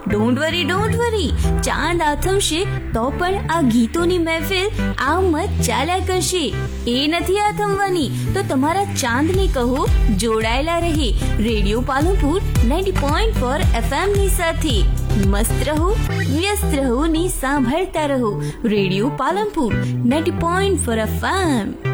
Don't worry, ચાંદ આથમશે તો પણ આ ગીતોની મહેફિલ આમ જ ચાલ્યા કરશે. એ નથી આથમવાની તો તમારા ચાંદને કહો જોડાયેલા રહે રેડિયો પાલનપુર 90.4 FM ની સાથે. મસ્ત રહો, વ્યસ્ત રહો ને સાંભળતા રહો રેડિયો પાલનપુર 90.4 FM.